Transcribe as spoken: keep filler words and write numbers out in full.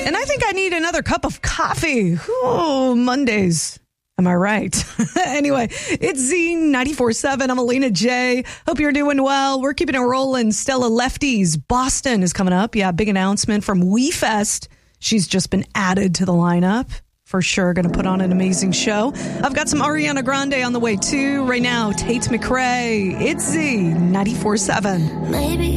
And I think I need another cup of coffee. Oh, Mondays. Am I right? Anyway, it's Z ninety-four point seven. I'm Alina J. Hope you're doing well. We're keeping it rolling. Stella Lefties. Boston is coming up. Yeah, big announcement from WeFest. She's just been added to the lineup. For sure, going to put on an amazing show. I've got some Ariana Grande on the way, too. Right now, Tate McRae. It's Z ninety-four point seven. Maybe